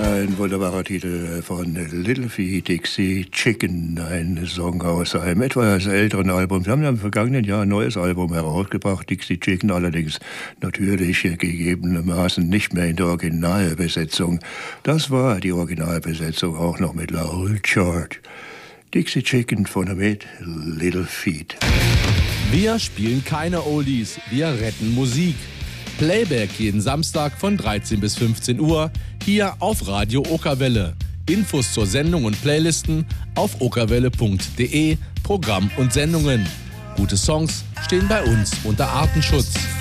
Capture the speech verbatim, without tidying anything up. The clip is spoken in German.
Ein wunderbarer Titel von Little Feat, Dixie Chicken, ein Song aus einem etwas älteren Album. Sie haben ja im vergangenen Jahr ein neues Album herausgebracht, Dixie Chicken, allerdings natürlich gegebenermaßen nicht mehr in der Originalbesetzung. Das war die Originalbesetzung auch noch mit Raoul Chart. Dixie Chicken von mit Little Feat. Wir spielen keine Oldies, wir retten Musik. Playback jeden Samstag von dreizehn bis fünfzehn Uhr hier auf Radio Okerwelle. Infos zur Sendung und Playlisten auf okerwelle punkt de, Programm und Sendungen. Gute Songs stehen bei uns unter Artenschutz.